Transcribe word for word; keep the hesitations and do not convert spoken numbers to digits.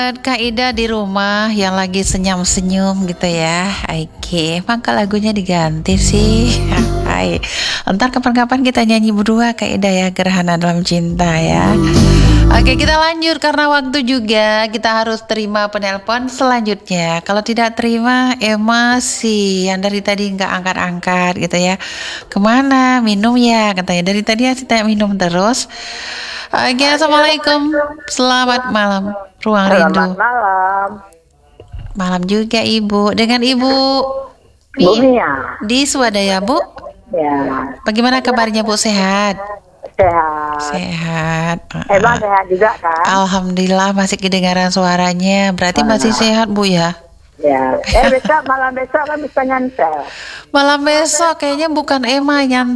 Kak Ida di rumah yang lagi senyum-senyum gitu ya. Oke, maka lagunya diganti sih. Hai. Ntar kapan-kapan kita nyanyi berdua Kak Ida ya, Gerhana Dalam Cinta ya. Oke, kita lanjut karena waktu juga kita harus terima penelpon selanjutnya. Kalau tidak terima, Emma sih yang dari tadi nggak angkat-angkat gitu ya. Kemana? Minum ya katanya. Dari tadi ya kita minum terus. Oke, assalamualaikum. Selamat malam. Ruang Rindu. Selamat malam. Malam juga Ibu. Dengan Ibu Bu Mia. di Swadaya Bu. Ya. Bagaimana kabarnya Bu? Sehat? Sehat. Sehat. Emang sehat juga kan? Alhamdulillah masih kedengaran suaranya. Berarti masih sehat Bu ya? Ya. Eh besok malam besok kan bisa nyantel. Malam besok kayaknya bukan Emma yang